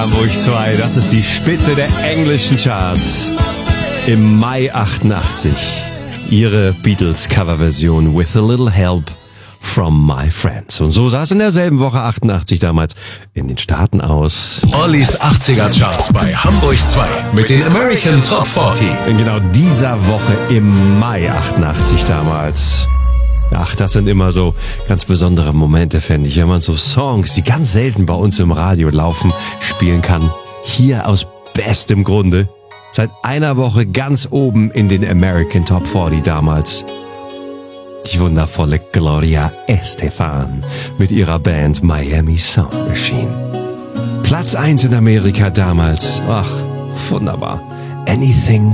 Hamburg 2, das ist die Spitze der englischen Charts. Im Mai 88. Ihre Beatles-Coverversion With a Little Help from My Friends. Und so sah es in derselben Woche 88 damals in den Staaten aus. Ollis 80er Charts bei Hamburg 2 mit den American Top 40. In genau dieser Woche im Mai 88 damals. Ach, das sind immer so ganz besondere Momente, fände ich, wenn man so Songs, die ganz selten bei uns im Radio laufen, spielen kann. Hier aus bestem Grunde. Seit einer Woche ganz oben in den American Top 40 damals. Die wundervolle Gloria Estefan mit ihrer Band Miami Sound Machine. Platz 1 in Amerika damals. Ach, wunderbar. Anything